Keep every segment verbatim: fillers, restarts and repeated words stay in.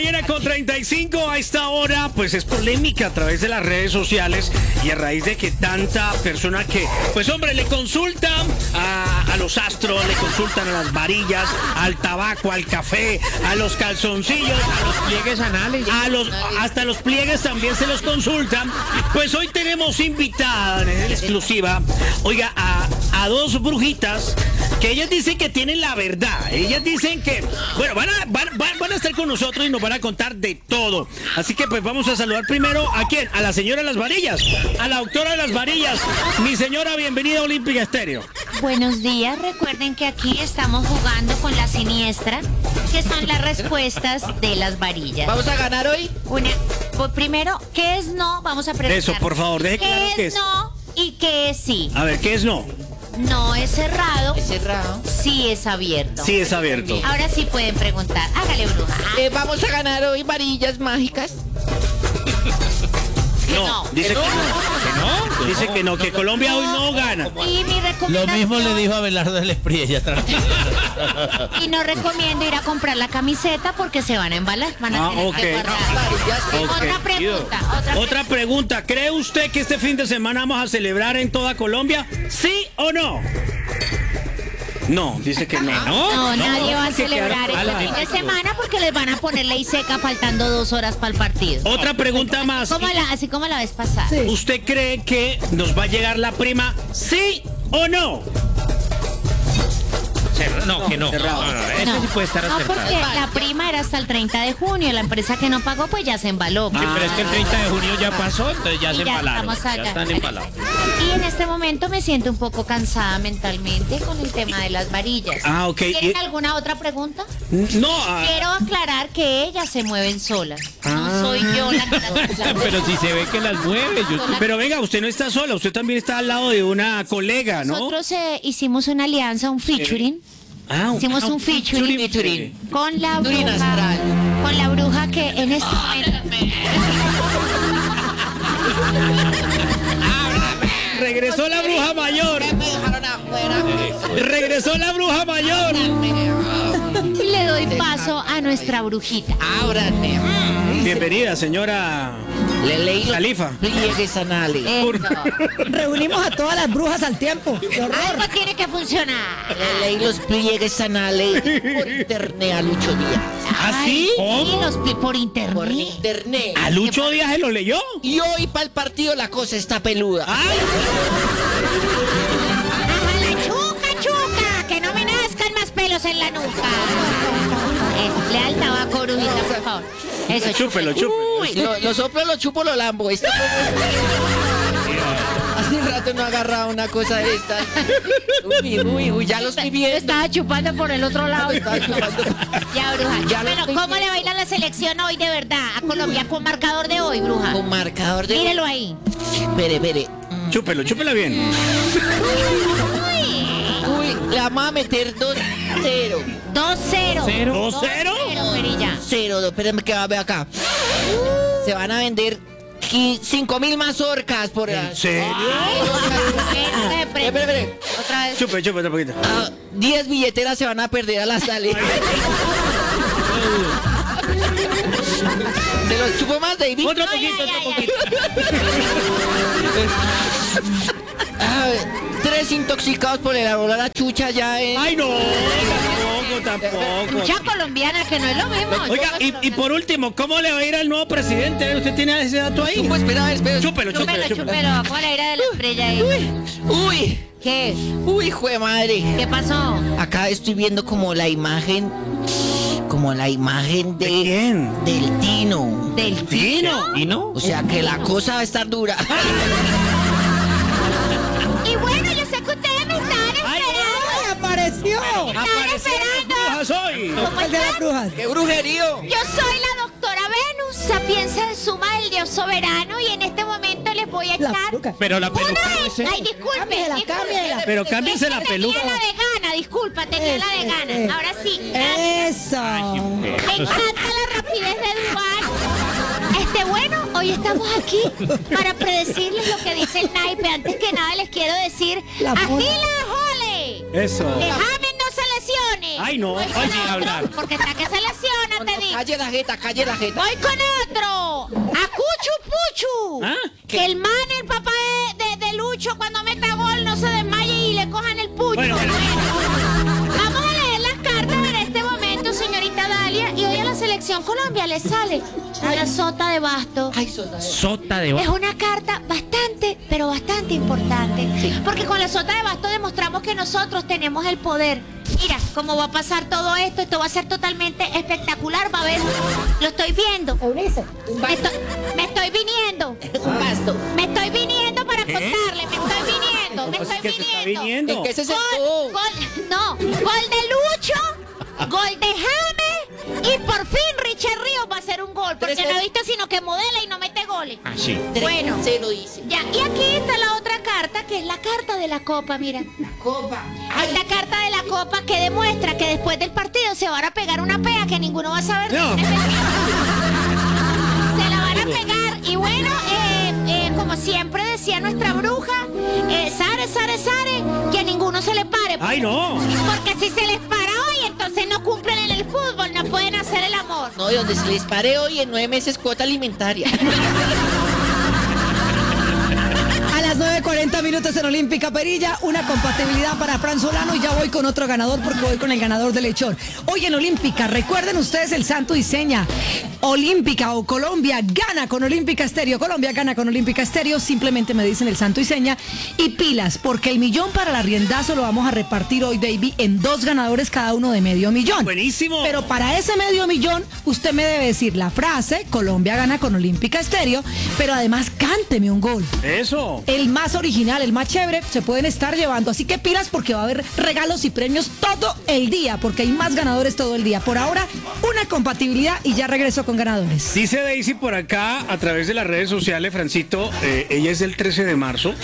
mañana con treinta y cinco. A esta hora pues es polémica a través de las redes sociales y a raíz de que tanta persona que, pues hombre, le consultan a, a los astros, le consultan a las varillas, al tabaco, al café, a los calzoncillos, a los pliegues anales, a los, hasta los pliegues también se los consultan. Pues hoy tenemos invitada en exclusiva, oiga, a, a dos brujitas que ellas dicen que tienen la verdad. Ellas dicen que, bueno, van a, van, van, van a estar con nosotros y nos van a contar de todo. Así que pues vamos a saludar primero a quién, a la señora de las varillas, a la doctora de las varillas. Mi señora, bienvenida a Olímpica Estéreo. Buenos días, recuerden que aquí estamos jugando con la siniestra, que son las respuestas de las varillas. ¿Vamos a ganar hoy? Una, pues primero, ¿qué es no? Vamos a preguntar. Eso, por favor, deje claro ¿Qué qué es es. no y qué es sí? A ver, ¿qué es no? No es cerrado, Es cerrado. sí es abierto. Sí, es abierto. Ahora sí pueden preguntar. Hágale, bruja. Eh, ¿Vamos a ganar hoy varillas mágicas? No, dice que no. ¿Que no? Dice que no, que Colombia hoy no gana. Y mi Lo recomendación. mismo le dijo a Abelardo del Espriella, ella tranquila. Y no recomiendo ir a comprar la camiseta porque se van a embalar. Van a Ah, tener ok. que guardar. Varillas. Ok. Otra pregunta, otra Otra pregunta, ¿cree usted que este fin de semana vamos a celebrar en toda Colombia? ¿Sí o no? No, dice que no. No, nadie va a que celebrar quedaron- este fin de semana porque les van a poner ley seca faltando dos horas para el partido. Otra pregunta más. Como la- así como la vez pasada. ¿Usted cree que nos va a llegar la prima? ¿Sí o no? No, que no. cerrado. No, no, eso No, sí puede estar no, acertado. porque la prima era hasta el treinta de junio. La empresa que no pagó, pues ya se embaló. Sí, pero es que el treinta de junio ya pasó, entonces ya Y se ya embalaron. estamos Ya allá. están embalados. Y en este momento me siento un poco cansada mentalmente con el tema de las varillas. Ah, ok. ¿Tienen Y- alguna otra pregunta? No, ah, Quiero aclarar que ellas se mueven solas. Ah. No soy yo la que las Pero si se ve que las mueve, yo... pero venga, usted no está sola, usted también está al lado de una colega, ¿no? Nosotros eh, hicimos una alianza, un featuring. Ah, Hicimos un featuring Featuring. con la Featuring bruja, astral. con la bruja que en este momento regresó la bruja mayor. Me dejaron afuera. Regresó la bruja mayor. le doy paso a nuestra brujita. Ábranme. Bienvenida, señora. Le leí los Califa. pliegues anales. Eso. Reunimos a todas las brujas al tiempo. ¡Qué horror! Algo tiene que funcionar. Le leí los pliegues anales por internet a Lucho Díaz. ¿Ah, sí? Ay, sí, los pli- por Por internet. internet. ¿A Lucho Díaz se lo leyó? Y hoy para el partido la cosa está peluda. ¡Ay! ¡Ajala, chuca, chuca! ¡Que no me nazcan más pelos en la nuca! Eso, le da el tabaco, brujita, por favor. Eso, Chúpelo, chúpelo. Uy, lo, lo soplo, lo chupo, lo lambo. Este- Hace rato no agarraba una cosa de esta. Uy, uy, uy, ya lo estoy Yo viendo. estaba chupando por el otro lado. Estaba chupando. Ya, bruja. Ya lo Bueno, estoy ¿cómo le viendo. va a ir a la selección hoy de verdad? A Colombia con marcador de hoy, bruja. Con marcador de... Mírelo ahí. Espere, espere. Chúpelo, chúpela bien. Uy, le vamos a meter dos cero. dos cero. ¿Cero? ¿Dos cero? Cero, Perilla. Cero, espérenme que va a ver acá. Se van a vender cinco mil mazorcas por... ¿En serio? Espere, espere, espere. Otra vez. Chúpelo, chúpelo un poquito. Ah, diez billeteras se van a perder a la salida. ¿Se los chupo más, David? Otro Ay, poquito, ay, otro ay, poquito. Ah, tres intoxicados por el olor a la chucha ya en... ¡Ay, no! Tampoco, tampoco. Mucha colombiana, que no es lo mismo. Oiga, y, y por último, ¿cómo le va a ir al nuevo presidente? ¿Usted tiene ese dato ahí? Chupo, espera, espera. Chúpelo, chúpelo, Chúpelo, chúpelo. chúpelo. ¿Cómo le irá de la estrella ahí? Uy, ¿Qué? uy, jue madre. ¿Qué pasó? Acá estoy viendo como la imagen, como la imagen de... ¿De quién? Del Tino. ¿Del Tino. ¿Y no? O sea que la cosa va a estar dura. Y bueno, yo sé que ustedes me están Ay, esperando. ¡Ay, apareció! ¡Aparecieron esperando. brujas hoy! ¿Cómo El de las están? brujas. ¡Qué brujerío! Yo soy la doctora Venus, sapienza de suma del Dios soberano, y en este momento les voy a La echar peluca. Pero la una peluca no de... es ella. Ay, disculpe, Cámbiala, disculpe. cámbiala. Pero cámbiense la Es que peluca. Tenía la de gana, disculpa, tenía la de Eh, gana. eh, Ahora sí. Eso. Me encanta la rapidez de Dubán. Este, bueno, hoy estamos aquí para predecirles lo que dice el naipe. Antes que nada les quiero decir, La ¡Agila, mona. jole! Eso. Que James no se lesione. Ay, no. Oye, Oye, hablar. Porque está que se lesiona, te digo. calle la jeta, calle la jeta. Voy con otro. A Cuchu Puchu. ¿Ah? Que el man, el papá de, de, de Lucho, cuando meta gol no se desmaye y le cojan el pucho. Bueno, bueno. Vamos a leer las cartas en este momento, señorita Dalia. Y hoy a la selección Colombia le sale una sota de basto. Ay, soldado. Sota de Es una carta bastante, pero bastante importante. Porque con la sota de basto demostramos que nosotros tenemos el poder. Mira cómo va a pasar todo esto. Esto va a ser totalmente espectacular. Va a ver, lo estoy viendo. Eunice, Me estoy, me estoy viniendo. Un pasto. Me estoy viniendo para contarle. Me estoy viniendo. Me Pues es estoy que se está viniendo. viniendo. ¿En qué se Gol, sentó? gol, no, gol de Lucho, gol de James y por fin Richard Ríos va a hacer un gol. Porque Tres- no he visto sino que modela y no mete goles. Ah, sí. Bueno. Se lo dice. Ya, y aquí está la otra carta, que es la carta de la copa, mira. Copa. Esta carta de la copa que demuestra que después del partido se van a pegar una pea que ninguno va a saber. No. Es mentira. Se la van a pegar. Y bueno, eh, eh, como siempre decía nuestra bruja, eh, Sare, Sare, Sare, que a ninguno se le pare. ¡Ay, no! Porque si se les para hoy, entonces no cumplen en el fútbol, no pueden hacer el amor. No, de donde se les pare hoy en nueve meses cuota alimentaria. a las nueve cuarenta minutos en Olímpica Perilla, una compatibilidad para Fran Solano y ya voy con otro ganador porque voy con el ganador de lechón. Hoy en Olímpica, recuerden ustedes el santo y seña. Olímpica o Colombia gana con Olímpica Estéreo. Colombia gana con Olímpica Estéreo. Simplemente me dicen el santo y seña. Y pilas, porque el millón para el arriendazo lo vamos a repartir hoy, baby, en dos ganadores cada uno de medio millón. Buenísimo. Pero para ese medio millón, usted me debe decir la frase, Colombia gana con Olímpica Estéreo, pero además cánteme un gol. Eso. El más original, el más chévere, se pueden estar llevando. Así que pilas porque va a haber regalos y premios todo el día, porque hay más ganadores todo el día. Por ahora, una compatibilidad y ya regreso con ganadores. Dice Daisy por acá, a través de las redes sociales, Francito, eh, ella es del trece de marzo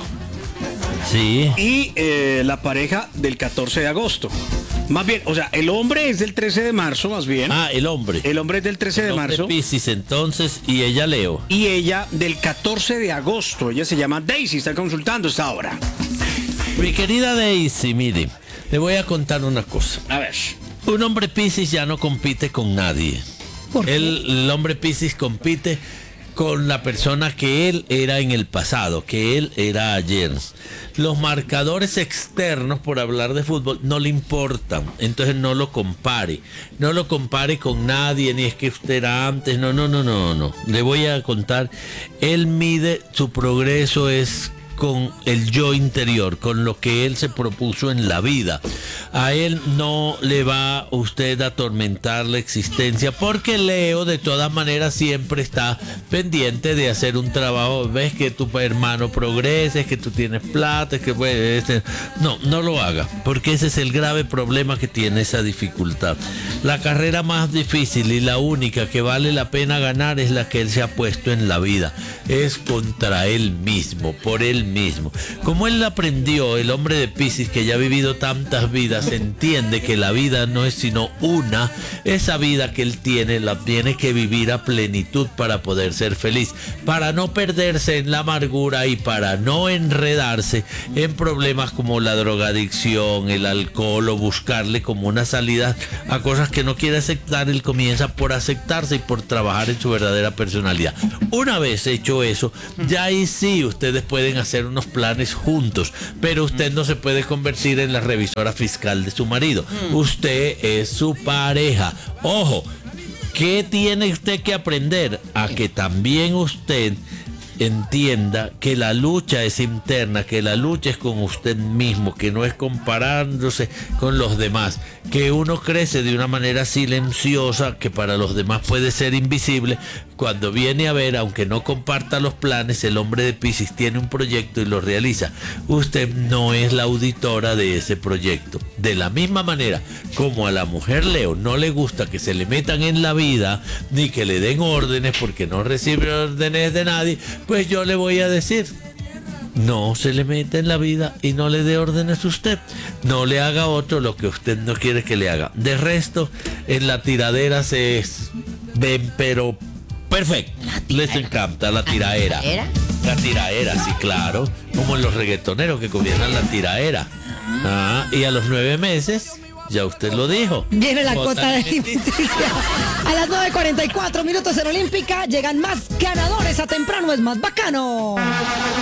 Sí. y eh, la pareja del catorce de agosto. Más bien, o sea, el hombre es del trece de marzo, más bien. Ah, el hombre. El hombre es del trece de El hombre marzo. Piscis, entonces, y ella Leo. Y ella del catorce de agosto. Ella se llama Daisy, está consultando esta hora. Mi querida Daisy, mire, le voy a contar una cosa. A ver. Un hombre Piscis ya no compite con nadie. ¿Por qué? El, el hombre Piscis compite con la persona que él era en el pasado, que él era ayer. Los marcadores externos, por hablar de fútbol, no le importan. Entonces no lo compare. No lo compare con nadie, ni es que usted era antes. No, no, no, no, no. Le voy a contar. Él mide, su progreso es con el yo interior, con lo que él se propuso en la vida. A él no le va usted a atormentar la existencia, porque Leo de todas maneras siempre está pendiente de hacer un trabajo. Ves que tu hermano progrese, que tú tienes plata, que puede... No, no lo haga, porque ese es el grave problema que tiene esa dificultad. La carrera más difícil y la única que vale la pena ganar es la que él se ha puesto en la vida. Es contra él mismo, por él mismo. Como él aprendió, el hombre de Piscis, que ya ha vivido tantas vidas, entiende que la vida no es sino una. Esa vida que él tiene la tiene que vivir a plenitud para poder ser feliz, para no perderse en la amargura y para no enredarse en problemas como la drogadicción, el alcohol, o buscarle como una salida a cosas que no quiere aceptar. Él comienza por aceptarse y por trabajar en su verdadera personalidad. Una vez hecho eso, ya ahí sí ustedes pueden hacer unos planes juntos, pero usted no se puede convertir en la revisora fiscal de su marido. Usted es su pareja. Ojo, ¿qué tiene usted que aprender? A que también usted entienda que la lucha es interna, que la lucha es con usted mismo, que no es comparándose con los demás, que uno crece de una manera silenciosa que para los demás puede ser invisible. Cuando viene a ver, aunque no comparta los planes, el hombre de Piscis tiene un proyecto y lo realiza. Usted no es la auditora de ese proyecto. De la misma manera como a la mujer Leo no le gusta que se le metan en la vida ni que le den órdenes, porque no recibe órdenes de nadie, pues yo le voy a decir: no se le meta en la vida y no le dé órdenes a usted. No le haga a otro lo que usted no quiere que le haga. De resto, en la tiradera se ven, pero perfecto. Les encanta la tiraera. La tiraera, sí, claro. Como en los reggaetoneros que comienzan la tiraera. Ah, y a los nueve meses Ya usted lo dijo. Viene la Vota cuota de Leticia. Leticia. A las nueve cuarenta y cuatro minutos en Olímpica llegan más ganadores a temprano, es más bacano.